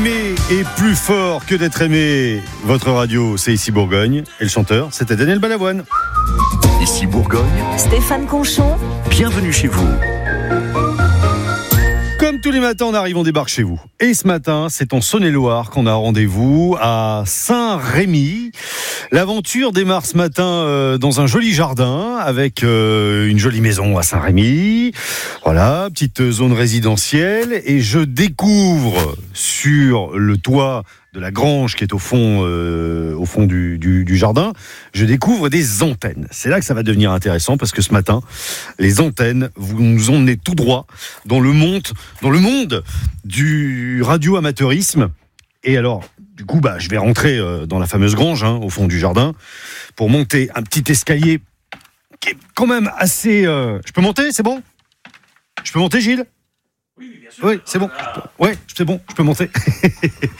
Aimer est plus fort que d'être aimé. Votre radio, c'est Ici Bourgogne. Et le chanteur, c'était Daniel Balavoine. Ici Bourgogne, Stéphane Conchon. bienvenue chez vous. Comme tous les matins, on débarque chez vous. Et ce matin, c'est en Saône-et-Loire qu'on a rendez-vous à Saint-Rémy. L'aventure démarre ce matin dans un joli jardin avec une jolie maison à Saint-Rémy. Voilà, petite zone résidentielle. Et je découvre sur le toit de la grange qui est au fond du jardin, je découvre des antennes. C'est là que ça va devenir intéressant parce que ce matin, les antennes, vous nous emmenez tout droit dans le monde du radio-amateurisme. Et alors, du coup, je vais rentrer dans la fameuse grange, au fond du jardin, pour monter un petit escalier qui est quand même assez... Je peux monter, c'est bon ? Je peux monter, Gilles ? Oui, c'est bon. Ouais, c'est bon, je peux monter.